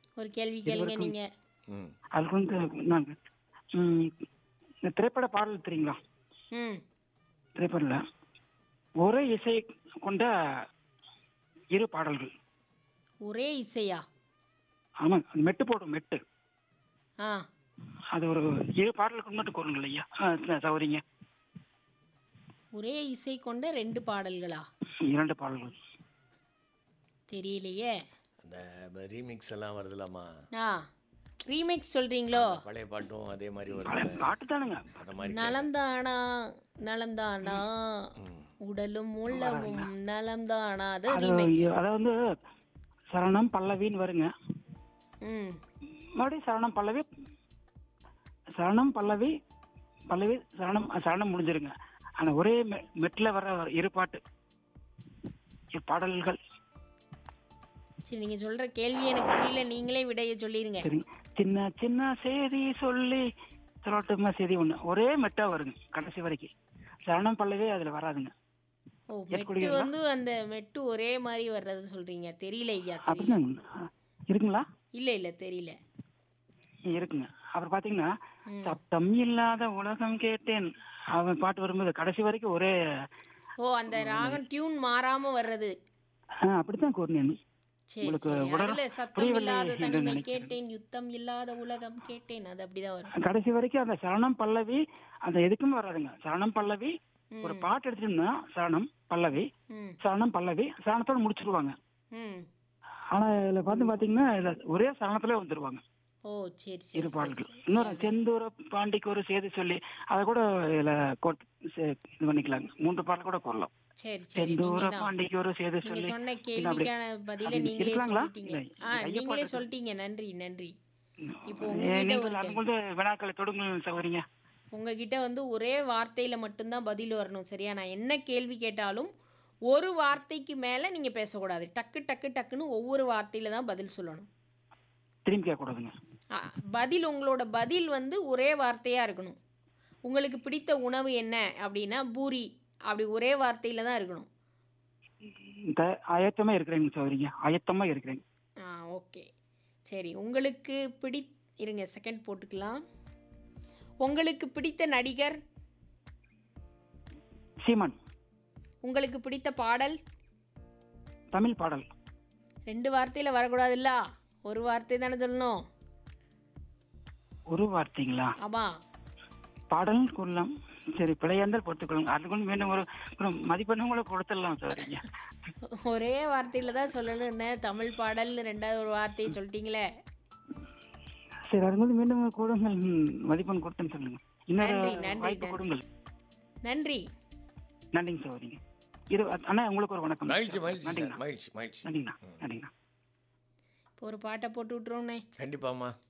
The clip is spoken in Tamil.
ஒரு கேள்வி கேளுங்க இருவருக்கும் நீங்க. ம் அதுக்கு வந்து நான் இந்த திரைப்பட பாடல் தெரியுங்களா? ம். திரைப்படல ஒரே இசை கொண்ட இரு பாடல்கள். ஒரே இசையா? ஆமாங்க, அது மெட்டு போடும் மெட்டு. ஆ. அது ஒரு இரு பாடலுக்கு மட்டும் கூறுங்கள் ஐயா. சௌரிங்க. ஒரே இசை கொண்ட 2 பாடல்களா? 2 பாடல்கள். தெரியலையே. அந்த ரீமிக்ஸ் எல்லாம் வருதுலாமா, ஆ. ரீமேக்ஸ் சொல்றீங்களோ? அந்த பழைய பாட்டும் அதே மாதிரி பழைய வருது. பாட்டு தானுங்க. அந்த மாதிரி நலந்தானா நலந்தானா ம் உடலும் உள்ளமும் நலந்தானா அது அது ரீமேக்ஸ். அதை வந்து சரணம் பல்லவின்னு வருங்க. ம். மறுபடியும் சரணம் பல்லவி, சரணம் பல்லவி, பல்லவி சரணம், சரணம் முடிஞ்சிருங்க. ஆனா ஒரே மெட்டில் வர இரு பாட்டு, இரு பாடல்கள். சரி, நீங்க சொல்ற கேள்வி எனக்கு புரியல, நீங்களே விடைய சொல்லிருங்க. சரி, சின்ன சின்ன செய்தி சொல்லி சொல்லட்டுமா செய்தி ஒண்ணு ஒரே மெட்டா வருங்க கடைசி வரைக்கும். சரணம் பல்லவி அதுல வராதுங்க. ஓ, மெட்டு வந்து அந்த மெட்டு ஒரே மாதிரி வர்றது சொல்றீங்க. தெரியல ஐயா, தெரியல. அப்படிதான் இருக்குங்களா? இல்ல இல்ல தெரியல. இருக்குங்க. அப்புறம் பாத்தீங்கன்னா ம். சப்தம் இல்லாத உலகம் கேட்டேன், அவன் பாட்டு வரும்போது கடைசி வரைக்கும் ஒரே. ஓ, அந்த ராகம் டியூன் மாறாம வர்றது. அப்படித்தான் கூறினேன். சரி உங்களுக்கு சரி. உடல் அதுல சத்தம் புரியவில்லை இல்லாத என்று தனிமை நினைக்கிறேன். கேட்டேன், யுத்தம் இல்லாத உலகம் கேட்டேன், அது அப்படிதான் வரும். கடைசி வரைக்கும் அந்த சரணம் பல்லவி அந்த எதுக்குமே வராதுங்க. சரணம் பல்லவி ஒரு ம். பாட்டு எடுத்துட்டோம்னா சரணம் பல்லவி, ம். சரணம் பல்லவி, சரணத்தோட முடிச்சிருவாங்க. ம். ஆனா இதுல பாத்தீங்கன்னா இதுல ஒரே சரணத்துல வந்துருவாங்க ஓ, சரி இரு சரி சரி பாடல்கள். சரி. இன்னொரு செந்தூர பாண்டிக்கு ஒரு சேதி சொல்லி அதை கூட இதுல இது பண்ணிக்கலாங்க. 3 பாடல் கூட போடலாம். சரி சரி. செந்தூர நீங்க தான் பாண்டிக்கு ஒரு சேதி நீங்க சொல்லி சொன்ன இல்ல அப்படி கேள்விக்கான பதில அப்படி நீங்களே இருக்கலாங்களா? சொல்லிட்டீங்க. இல்ல இது நீங்களே ஐயப்பாட்டு சொல்லிட்டீங்க. நன்றி நன்றி. இப்போ உங்ககிட்ட ஒரு நீங்கள் கேள்வி. அதுக்குள்ள வினாக்களை தொடுங்கள் சகோதரிங்க. உங்ககிட்ட வந்து ஒரே வார்த்தையில மட்டும்தான் பதில் வரணும், சரியா? நான் என்ன கேள்வி கேட்டாலும் ஒரு வார்த்தைக்கு மேல நீங்க பேசக்கூடாது. டக்கு டக்கு டக்குன்னு ஒவ்வொரு வார்த்தையில தான் பதில் சொல்லணும். திரும்பி கேட்கக்கூடாதுங்க. அ, பதில் உங்களோட பதில் வந்து ஒரே வார்த்தையா இருக்கணும். உங்களுக்கு பிடித்த உணவு என்ன அப்படின்னா பூரி, அப்படி ஒரே வார்த்தையில தான் இருக்கணும். இந்த ஆயத்தமா இருக்கிறேங்க சகோதரிங்க, ஆயத்தமா இருக்கிறேன். ஆ, ஓகே. சரி, உங்களுக்கு இருங்க செகண்ட் போட்டுக்கலாம். உங்களுக்கு பிடித்த நடிகர், சீமான். உங்களுக்கு பிடித்த பாடல். தமிழ் பாடல். 2 வார்த்தையில வரக்கூடாதுல்ல, ஒரு வார்த்தை தானே சொல்லணும். ஒரு வார்த்தைங்களா? ஆமா. பாடல் கூறலாம். சரி, பிழையாந்தால் பொறுத்துக்கொள்ளுங்க. அதுக்குள்ள மீண்டும் ஒரு மதிப்பெண்ணும் கூட கொடுத்துடலாம் சகோதரிங்க. ஒரே வார்த்தையில தான் சொல்லணும்னு தமிழ் பாடல்னு 2வது ஒரு வார்த்தையை சொல்லிட்டீங்களே. சரி, அதுக்கு மீண்டும் கொடுங்கள். மதிப்பெண் கொடுத்துன்னு சொல்லுங்க. இன்னொரு நன்றி நன்றி வாய்ப்பு நன்றி கொடுங்கள். நன்றி. நன்றிங்க சகோதரிங்க. அண்ணா உங்களுக்கு ஒரு வணக்கம். மகிழ்ச்சி மகிழ்ச்சி சார், நன்றிங்கண்ணா. மகிழ்ச்சி மகிழ்ச்சி. நன்றிங்கண்ணா. நன்றிங்கண்ணா. இப்போ ஒரு பாட்டை போட்டு விட்டுருவோண்ணே. கண்டிப்பாம்மா.